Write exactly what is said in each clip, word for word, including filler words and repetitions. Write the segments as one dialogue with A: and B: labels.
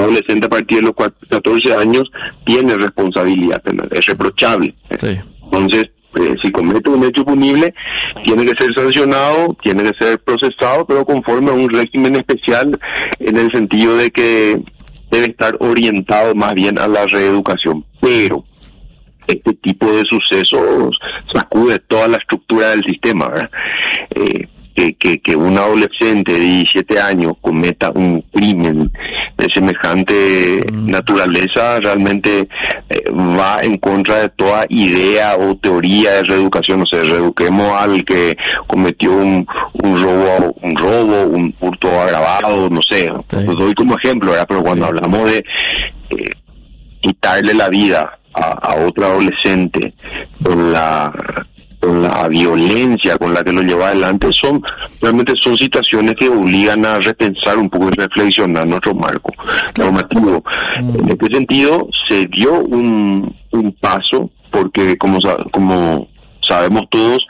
A: adolescente a partir de los catorce años tiene responsabilidad penal, es reprochable.
B: Sí.
A: Entonces, eh, si comete un hecho punible, tiene que ser sancionado, tiene que ser procesado, pero conforme a un régimen especial, en el sentido de que debe estar orientado más bien a la reeducación. Pero este tipo de sucesos sacude toda la estructura del sistema, ¿verdad? Eh, que, que, que un adolescente de diecisiete años cometa un crimen de semejante mm. naturaleza realmente eh, va en contra de toda idea o teoría de reeducación. O sea, reeduquemos al que cometió un, un robo, un robo, un hurto agravado, no sé, sí. Lo doy como ejemplo, ¿verdad? Pero cuando sí. hablamos de eh, quitarle la vida a, a otro adolescente con la con la violencia con la que lo lleva adelante, son realmente son situaciones que obligan a repensar un poco y reflexionar nuestro marco normativo. Mm. En este sentido se dio un, un paso, porque como como sabemos todos,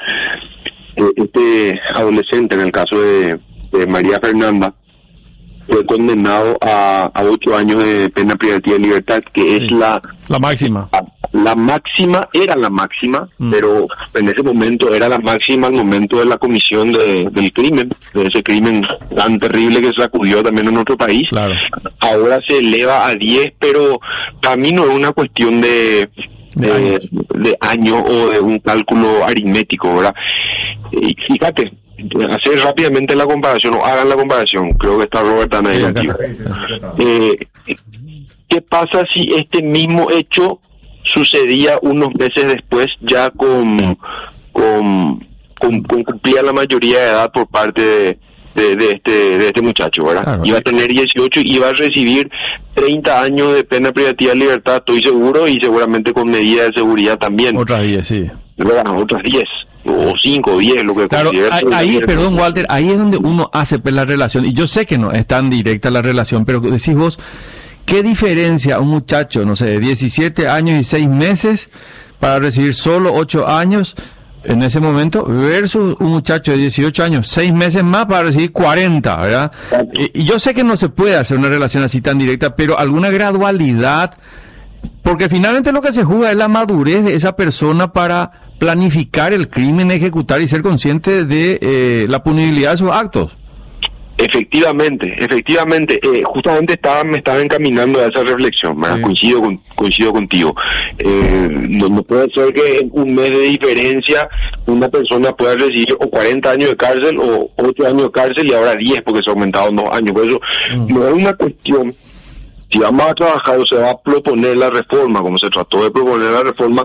A: este adolescente, en el caso de, de María Fernanda, fue condenado a, a ocho años de pena privativa de libertad, que es sí. la
B: la máxima.
A: La, la máxima, era la máxima, mm. pero en ese momento era la máxima al momento de la comisión de, del crimen, de ese crimen tan terrible que sacudió también en nuestro país. Claro. Ahora se eleva a diez, pero para mí no es una cuestión de de, de año o de un cálculo aritmético, ¿verdad? Y fíjate, hacer rápidamente la comparación, o hagan la comparación, creo que está Robert Ana ahí aquí. Eh, ¿Qué pasa si este mismo hecho sucedía unos meses después, ya con con, con, con cumplía la mayoría de edad por parte de, de, de este de este muchacho, ¿verdad? Claro. Iba a tener dieciocho y iba a recibir treinta años de pena privativa de libertad, estoy seguro, y seguramente con medidas de seguridad también.
B: Otras diez, sí.
A: ¿Verdad? Otras diez. O cinco o diez, lo que
B: claro, ahí, ahí perdón Walter, ahí es donde uno hace pues, la relación, y yo sé que no es tan directa la relación, pero decís vos, ¿qué diferencia un muchacho, no sé, de diecisiete años y seis meses para recibir solo ocho años en ese momento versus un muchacho de dieciocho años, seis meses más para recibir cuarenta, ¿verdad? Y, y yo sé que no se puede hacer una relación así tan directa, pero alguna gradualidad, porque finalmente lo que se juega es la madurez de esa persona para planificar el crimen, ejecutar y ser consciente de eh, la punibilidad de sus actos.
A: Efectivamente, efectivamente, eh, justamente estaba, me estaba encaminando a esa reflexión, sí. coincido con, coincido contigo. Eh, no, no puede ser que en un mes de diferencia una persona pueda recibir o cuarenta años de cárcel o ocho años de cárcel y ahora diez porque se ha aumentado dos años. Por eso mm. no es una cuestión, si vamos a trabajar o se va a proponer la reforma, como se trató de proponer la reforma,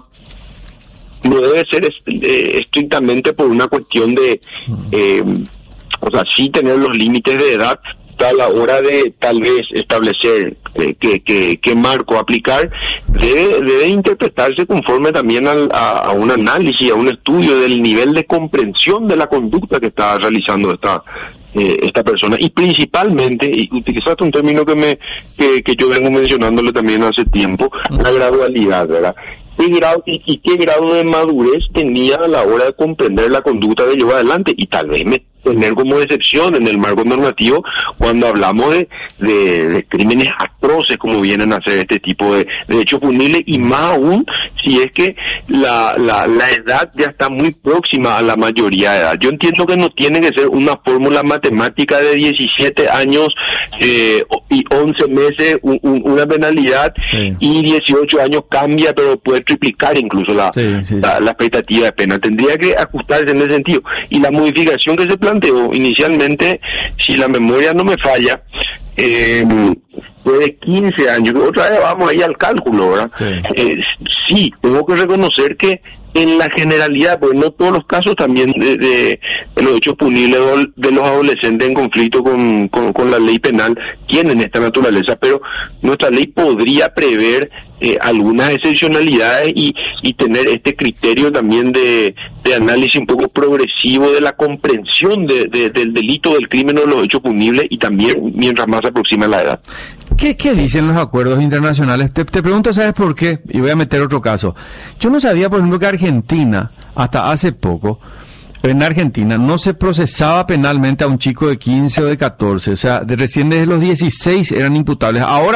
A: no debe ser eh, estrictamente por una cuestión de... Eh, o sea, sí tener los límites de edad a la hora de tal vez establecer eh, qué que, que marco aplicar, debe, debe interpretarse conforme también al, a, a un análisis, a un estudio del nivel de comprensión de la conducta que está realizando esta eh, esta persona, y principalmente, y utilizaste un término que me que, que yo vengo mencionándole también hace tiempo, la gradualidad, ¿verdad? ¿Qué grado, y, y qué grado de madurez tenía a la hora de comprender la conducta de llevar adelante? Y tal vez me tener como excepción en el marco normativo cuando hablamos de, de, de crímenes atroces como vienen a ser este tipo de, de hechos punibles, y más aún si es que la, la, la edad ya está muy próxima a la mayoría de edad. Yo entiendo que no tiene que ser una fórmula matemática de diecisiete años eh, y once meses un, un, una penalidad, sí. y dieciocho años cambia, pero puede triplicar incluso la, sí, sí, la, sí. la expectativa de pena. Tendría que ajustarse en ese sentido. Y la modificación que se plantea inicialmente, si la memoria no me falla, eh, fue de quince años. Otra vez vamos ahí al cálculo, ¿verdad? Sí. Eh, sí, tengo que reconocer que en la generalidad, pues no todos los casos también de, de, de los hechos punibles de los adolescentes en conflicto con, con, con la ley penal tienen esta naturaleza, pero nuestra ley podría prever eh, algunas excepcionalidades y, y tener este criterio también de, de análisis un poco progresivo de la comprensión de, de, del delito, del crimen o de los hechos punibles, y también mientras más se aproxima la edad.
B: ¿Qué, qué dicen los acuerdos internacionales? Te, te pregunto, ¿sabes por qué? Y voy a meter otro caso. Yo no sabía, por ejemplo, que Argentina, hasta hace poco, en Argentina no se procesaba penalmente a un chico de quince o de catorce, o sea, de recién desde los dieciséis eran imputables. Ahora